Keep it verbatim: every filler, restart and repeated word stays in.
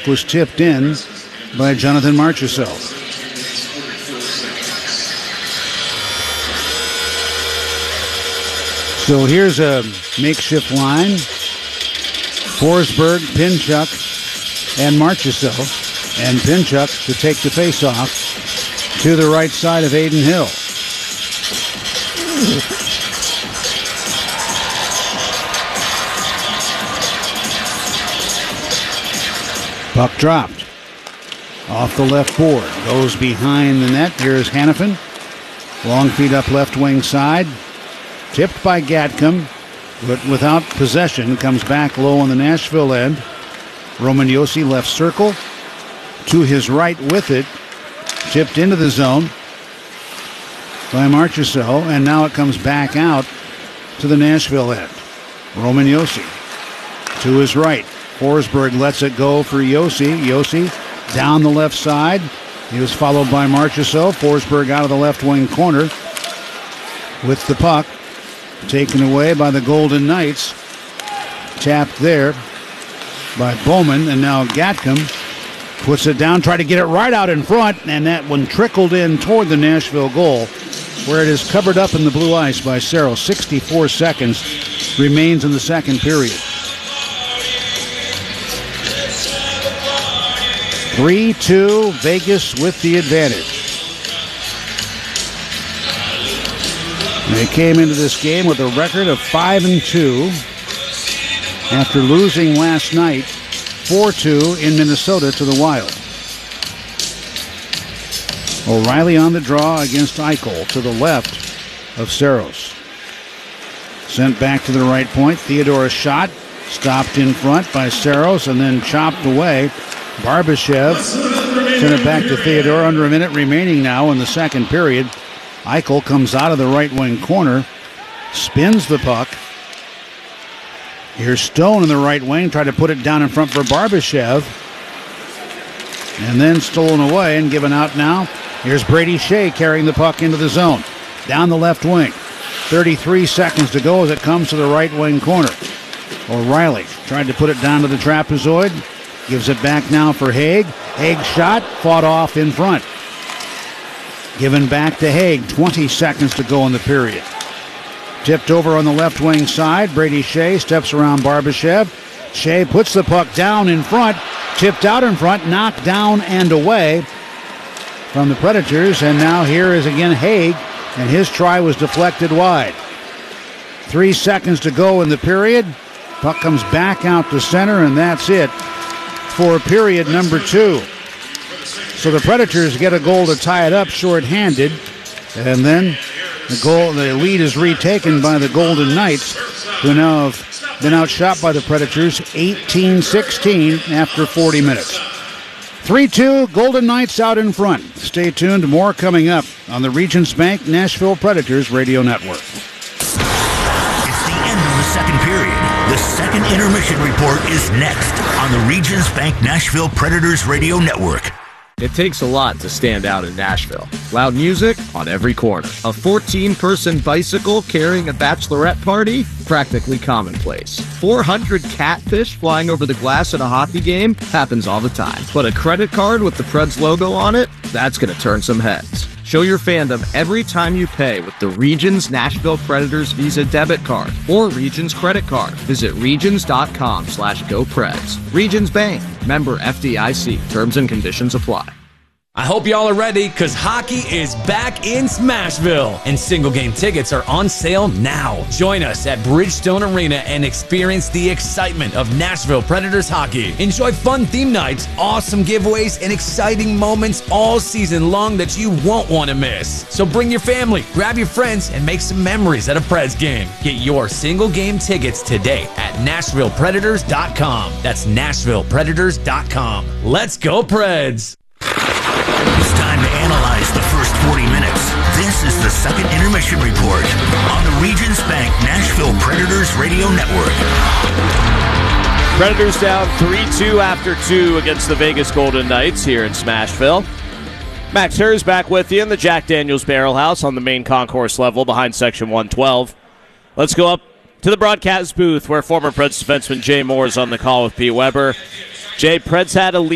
puck was tipped in by Jonathan Marchessault. So here's a makeshift line. Forsberg, Pinchuk, and Marchessault. And Pinchuk to take the faceoff to the right side of Adin Hill. Puck dropped. Off the left board. Goes behind the net. Here's Hanifin. Long feed up left wing side. Tipped by Gatcomb, but without possession. Comes back low on the Nashville end. Roman Josi left circle. To his right with it. Tipped into the zone by Marchessault, and now it comes back out to the Nashville end. Roman Josi to his right. Forsberg lets it go for Josi. Josi down the left side. He was followed by Marchessault. Forsberg out of the left wing corner with the puck. Taken away by the Golden Knights. Tapped there by Bowman, and now Gatcomb puts it down, tried to get it right out in front, and that one trickled in toward the Nashville goal, where it is covered up in the blue ice by Saros. sixty-four seconds remains in the second period. three two, Vegas with the advantage. They came into this game with a record of five and two after losing last night four two in Minnesota to the Wild. O'Reilly on the draw against Eichel to the left of Saros. Sent back to the right point. Theodore's shot stopped in front by Saros and then chopped away. Barbashev sent it back to Theodore. Under a minute remaining now in the second period. Eichel comes out of the right wing corner, spins the puck. Here's Stone in the right wing, tried to put it down in front for Barbashev. And then stolen away and given out now. Here's Brady Shea carrying the puck into the zone. Down the left wing. thirty-three seconds to go as it comes to the right wing corner. O'Reilly tried to put it down to the trapezoid. Gives it back now for Haig. Haig shot, fought off in front. Given back to Haig. twenty seconds to go in the period. Tipped over on the left wing side. Brady Shea steps around Barbashev. Shea puts the puck down in front. Tipped out in front. Knocked down and away from the Predators. And now here is again Haig. And his try was deflected wide. Three seconds to go in the period. Puck comes back out to center, and that's it for period number two. So the Predators get a goal to tie it up shorthanded, and then the goal, the lead is retaken by the Golden Knights, who now have been outshot by the Predators eighteen sixteen after forty minutes. three two, Golden Knights out in front. Stay tuned, more coming up on the Regions Bank Nashville Predators Radio Network. It's the end of the second period. The second intermission report is next on the Regions Bank Nashville Predators Radio Network. It takes a lot to stand out in Nashville. Loud music on every corner. A fourteen-person bicycle carrying a bachelorette party? Practically commonplace. four hundred catfish flying over the glass at a hockey game? Happens all the time. But a credit card with the Preds logo on it? That's going to turn some heads. Show your fandom every time you pay with the Regions Nashville Predators Visa debit card or Regions credit card. Visit regions.com slash GoPreds. Regions Bank. Member F D I C. Terms and conditions apply. I hope y'all are ready, because hockey is back in Smashville, and single-game tickets are on sale now. Join us at Bridgestone Arena and experience the excitement of Nashville Predators hockey. Enjoy fun theme nights, awesome giveaways, and exciting moments all season long that you won't want to miss. So bring your family, grab your friends, and make some memories at a Preds game. Get your single-game tickets today at Nashville Predators dot com. That's Nashville Predators dot com. Let's go, Preds! It's time to analyze the first forty minutes. This is the second intermission report on the Regions Bank Nashville Predators Radio Network. Predators down three two after two against the Vegas Golden Knights here in Smashville. Max Hers back with you in the Jack Daniels Barrel House on the main concourse level behind Section one twelve. Let's go up to the broadcast booth where former Preds defenseman Jay Moore is on the call with Pete Weber. Jay, Preds had a lead